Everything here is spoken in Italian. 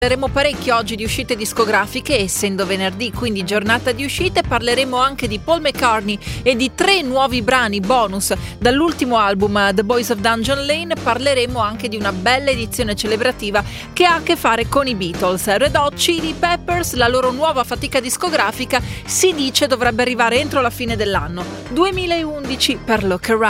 Parleremo parecchio oggi di uscite discografiche, essendo venerdì, quindi giornata di uscite. Parleremo anche di Paul McCartney e di 3 nuovi brani bonus dall'ultimo album The Boys of Dungeon Lane. Parleremo anche di una bella edizione celebrativa che ha a che fare con i Beatles. Red Hot Chili Peppers, la loro nuova fatica discografica, si dice dovrebbe arrivare entro la fine dell'anno 2011 per Look Around.